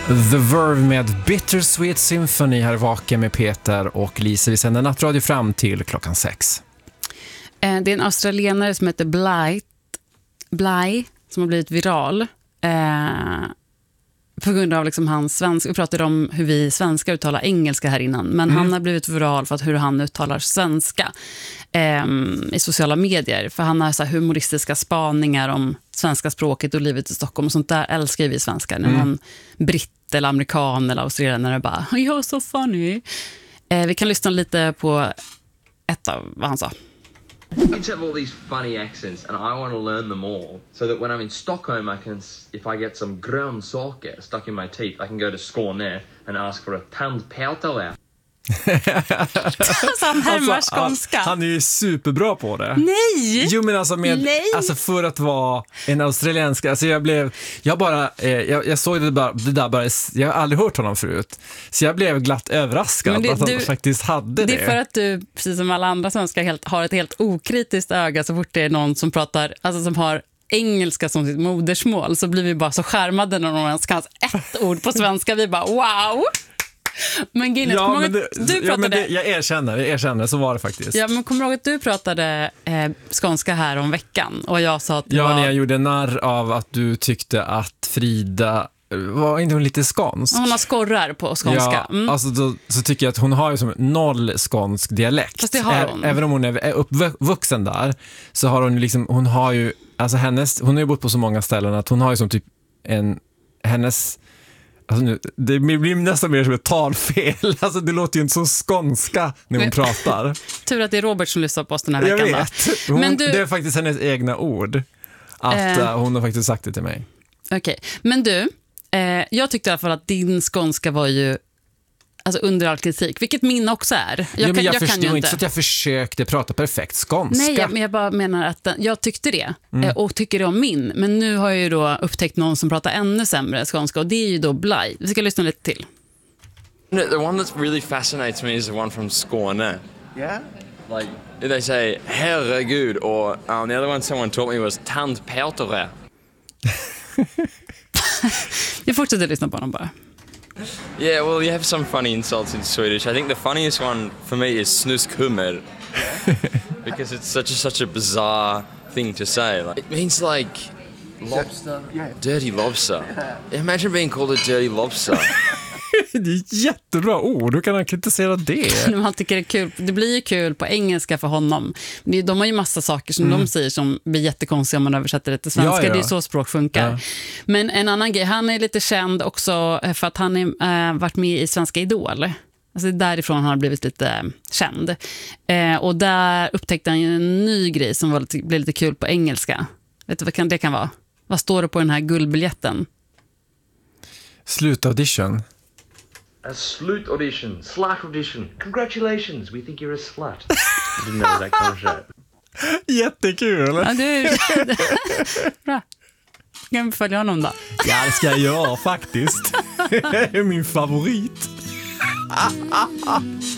The Verve med Bittersweet Symphony här vaken med Peter och Lisa. Vi sänder nattradio fram till klockan 6. Det är en australienare som heter Bly som har blivit viral på grund av liksom hans svenska. Vi pratade om hur vi svenskar uttalar engelska här innan, men han har blivit viral för att hur han uttalar svenska i sociala medier. För han har så här humoristiska spaningar om svenska språket och livet i Stockholm och sånt där älskar vi svenskar. När någon britt eller amerikan eller australienare bara "You're so funny". Vi kan lyssna lite på ett av vad han sa. Kids have all these funny accents and I want to learn them all so that when I'm in Stockholm if I get some grönsaker stuck in my teeth I can go to Skåne and ask for a tandpetare. Alltså han härmar skånska. Han är ju superbra på det. Nej! Jo men alltså alltså för att vara en australiensk, alltså jag såg det där bara, jag har aldrig hört honom förut. Så jag blev glatt överraskad att han faktiskt hade det. Det är för att du, precis som alla andra svenskar, har ett helt okritiskt öga så fort det är någon som pratar, alltså som har engelska som sitt modersmål, så blir vi bara så skärmade när någon ens kan ett ord på svenska. Vi bara wow! Men Guinness, jag erkänner, så var det faktiskt. Ja, men kommer du ihåg att du pratade skånska här om veckan och jag sa att när jag gjorde narr av att du tyckte att Frida var inte hon lite skånsk? Hon har skorrar på skånska. Alltså så tycker jag att hon har ju som noll skånsk dialekt. Fast det har hon. Även om hon är uppvuxen där så har hon liksom, hon har ju alltså hon har ju bott på så många ställen att hon har ju som typ hennes. Alltså nu, det blir nästan mer som ett talfel. Alltså det låter ju inte så skånska när hon pratar. Tur att det är Robert som lyssnar på oss den här veckan. Jag vet. Det är faktiskt hennes egna ord. Att hon har faktiskt sagt det till mig. Okej. Men du, jag tyckte i alla fall att din skånska var ju alltså under all kritik, vilket min också är. Jag förstår inte så att jag försökte prata perfekt skånska. Nej, men jag bara menar att jag tyckte det och tycker det om min. Men nu har jag ju då upptäckt någon som pratar ännu sämre skånska och det är ju då Bly. Vi ska lyssna lite till. The one that really fascinates me is the one from Skåne. Yeah? Like, they say herregud or the other one someone taught me was tandpetare. Vi fortsätter lyssna på honom bara. Yeah, well, you have some funny insults in Swedish. I think the funniest one for me is snuskhummer. Because it's such a bizarre thing to say. Like, it means like lobster. Yeah. Dirty lobster. Imagine being called a dirty lobster. Det är ett jättebra ord. Hur kan han kritisera det? Han tycker det är kul. Det blir ju kul på engelska för honom. De har ju massa saker som de säger som blir jättekonstiga om man översätter det till svenska. Ja. Det är så språk funkar. Ja. Men en annan grej, han är lite känd också för att han har varit med i Svenska Idol. Alltså därifrån har han blivit lite känd. Och där upptäckte han ju en ny grej som blev lite kul på engelska. Vet du vad det kan vara? Vad står det på den här guldbiljetten? Slutaudition. A slut audition, slut audition. Congratulations, we think you're a slut. I didn't know that kind of shit. Jättekul. Ja, bra. Kan vi följa honom då? Ja, det ska jag göra faktiskt. Det är min favorit.